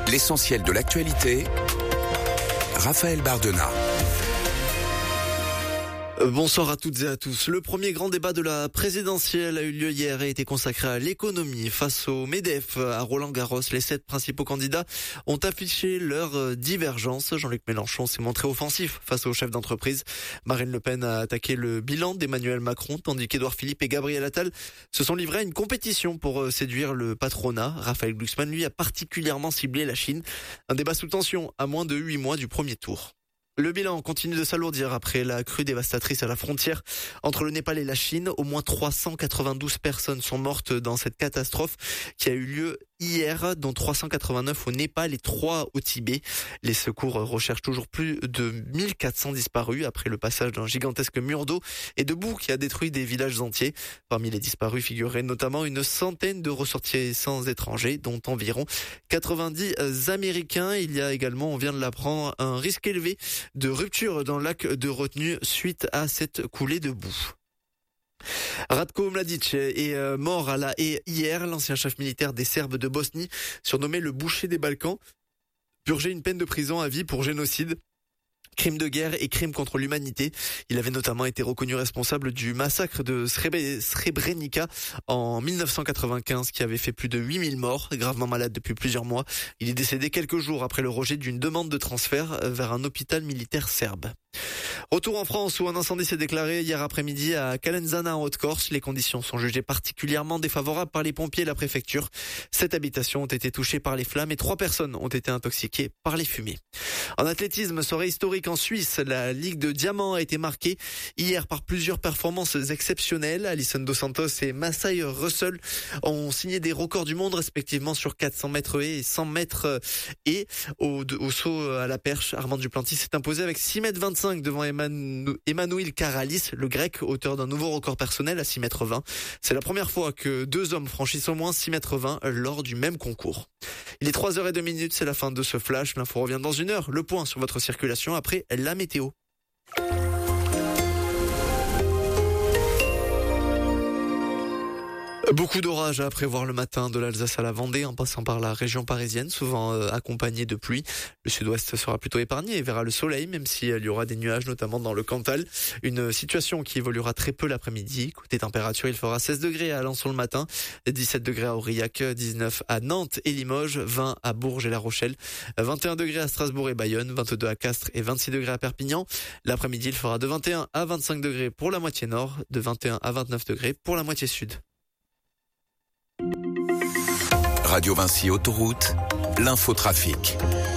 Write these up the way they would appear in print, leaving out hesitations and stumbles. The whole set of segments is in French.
L'essentiel de l'actualité, Raphaël Bardena. Bonsoir à toutes et à tous. Le premier grand débat de la présidentielle a eu lieu hier et a été consacré à l'économie. Face au MEDEF à Roland-Garros, les 7 principaux candidats ont affiché leurs divergences. Jean-Luc Mélenchon s'est montré offensif face aux chefs d'entreprise. Marine Le Pen a attaqué le bilan d'Emmanuel Macron, tandis qu'Édouard Philippe et Gabriel Attal se sont livrés à une compétition pour séduire le patronat. Raphaël Glucksmann, lui, a particulièrement ciblé la Chine. Un débat sous tension à moins de 8 mois du premier tour. Le bilan continue de s'alourdir après la crue dévastatrice à la frontière entre le Népal et la Chine. Au moins 392 personnes sont mortes dans cette catastrophe qui a eu lieu hier, dont 389 au Népal et 3 au Tibet. Les secours recherchent toujours plus de 1400 disparus après le passage d'un gigantesque mur d'eau et de boue qui a détruit des villages entiers. Parmi les disparus figuraient notamment une centaine de ressortissants étrangers, dont environ 90 Américains. Il y a également, on vient de l'apprendre, un risque élevé de rupture dans le lac de retenue suite à cette coulée de boue. Ratko Mladic est mort à La Haye hier. L'ancien chef militaire des Serbes de Bosnie, surnommé le boucher des Balkans, purgeait une peine de prison à vie pour génocide, crime de guerre et crime contre l'humanité. Il avait notamment été reconnu responsable du massacre de Srebrenica en 1995 qui avait fait plus de 8000 morts, gravement malade depuis plusieurs mois. Il est décédé quelques jours après le rejet d'une demande de transfert vers un hôpital militaire serbe. Retour en France où un incendie s'est déclaré hier après-midi à Calenzana en Haute-Corse. Les conditions sont jugées particulièrement défavorables par les pompiers et la préfecture. 7 habitations ont été touchées par les flammes et 3 personnes ont été intoxiquées par les fumées. En athlétisme, soirée historique en Suisse. La Ligue de Diamant a été marquée hier par plusieurs performances exceptionnelles. Alison Dos Santos et Massai Russell ont signé des records du monde respectivement sur 400 mètres et 100 mètres et au saut à la perche. Armand Duplantis s'est imposé avec 6 mètres 25 devant Emmanuel Karalis, le grec, auteur d'un nouveau record personnel à 6 mètres 20. C'est la première fois que 2 hommes franchissent au moins 6 mètres 20 lors du même concours. Il est 3h02, c'est la fin de ce flash. L'info revient dans 1 heure. Le point sur votre circulation après la météo. Beaucoup d'orages à prévoir le matin de l'Alsace à la Vendée en passant par la région parisienne, souvent accompagnés de pluie. Le sud-ouest sera plutôt épargné et verra le soleil, même s'il y aura des nuages, notamment dans le Cantal. Une situation qui évoluera très peu l'après-midi. Côté température, il fera 16 degrés à Alençon le matin, 17 degrés à Aurillac, 19 à Nantes et Limoges, 20 à Bourges et La Rochelle, 21 degrés à Strasbourg et Bayonne, 22 à Castres et 26 degrés à Perpignan. L'après-midi, il fera de 21 à 25 degrés pour la moitié nord, de 21 à 29 degrés pour la moitié sud. Radio Vinci Autoroute, l'infotrafic.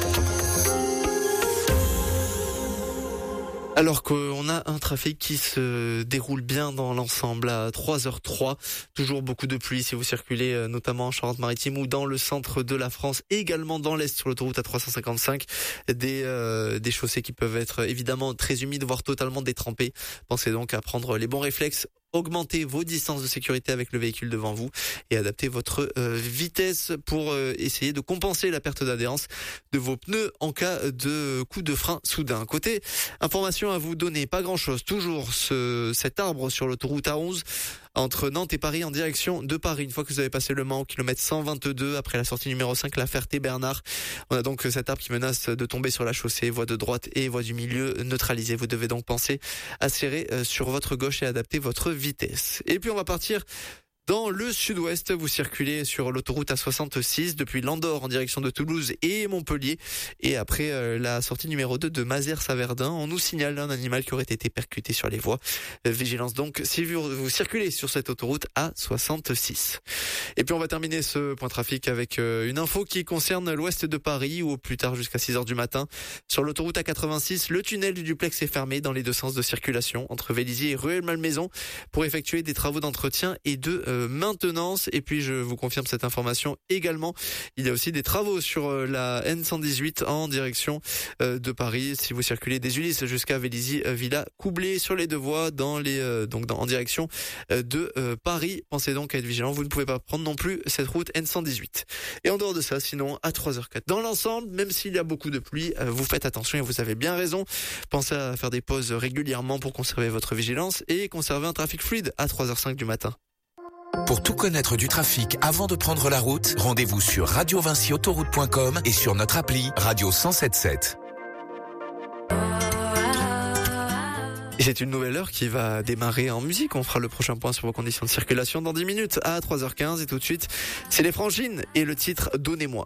Alors qu'on a un trafic qui se déroule bien dans l'ensemble à 3h03. Toujours beaucoup de pluie si vous circulez notamment en Charente-Maritime ou dans le centre de la France, également dans l'Est sur l'autoroute A355. Des chaussées qui peuvent être évidemment très humides, voire totalement détrempées. Pensez donc à prendre les bons réflexes. Augmentez vos distances de sécurité avec le véhicule devant vous et adaptez votre vitesse pour essayer de compenser la perte d'adhérence de vos pneus en cas de coup de frein soudain. Côté information à vous donner, pas grand-chose. Toujours cet arbre sur l'autoroute A11 entre Nantes et Paris en direction de Paris. Une fois que vous avez passé le Mans au kilomètre 122 après la sortie numéro 5, la Ferté-Bernard. On a donc cet arbre qui menace de tomber sur la chaussée, voie de droite et voie du milieu neutralisée. Vous devez donc penser à serrer sur votre gauche et adapter votre vitesse. Et puis on va partir dans le sud-ouest. Vous circulez sur l'autoroute A66 depuis l'Andorre en direction de Toulouse et Montpellier. Et après la sortie numéro 2 de Mazères-Saverdin, on nous signale un animal qui aurait été percuté sur les voies. Vigilance donc si vous circulez sur cette autoroute A66. Et puis on va terminer ce point trafic avec une info qui concerne l'ouest de Paris où au plus tard jusqu'à 6h du matin. Sur l'autoroute A86, le tunnel du duplex est fermé dans les deux sens de circulation entre Vélizy et Rueil-Malmaison pour effectuer des travaux d'entretien et de maintenance. Et puis je vous confirme cette information également, il y a aussi des travaux sur la N118 en direction de Paris si vous circulez des Ulysses jusqu'à Vélizy Villa Coublé sur les deux voies en direction de Paris. Pensez donc à être vigilant, vous ne pouvez pas prendre non plus cette route N118. Et en dehors de ça, sinon à 3h04 dans l'ensemble, même s'il y a beaucoup de pluie, vous faites attention et vous avez bien raison. Pensez à faire des pauses régulièrement pour conserver votre vigilance et conserver un trafic fluide à 3h05 du matin. Pour tout connaître du trafic avant de prendre la route, rendez-vous sur radiovinciautoroute.com et sur notre appli Radio 107.7. Et c'est une nouvelle heure qui va démarrer en musique. On fera le prochain point sur vos conditions de circulation dans 10 minutes à 3h15. Et tout de suite, c'est les Frangines et le titre « Donnez-moi ».